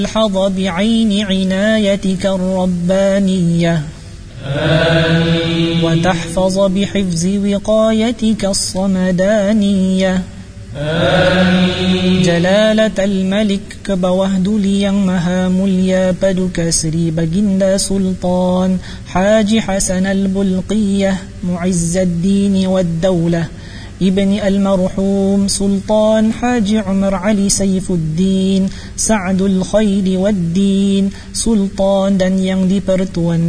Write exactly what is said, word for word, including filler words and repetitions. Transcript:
الحظ بعين عنايتك الربانية آمين. وتحفظ بحفظ وقايتك الصمدانية آمين. جلالة الملك كبوهد ليang maha mulia paduka Sri Baginda Sultan Haji Hasan al-Bulqiyah معز الدين والدولة ابن المرحوم سلطان حاج عمر علي سيف الدين سعد الخير والدين Sultan dan yang dipertuan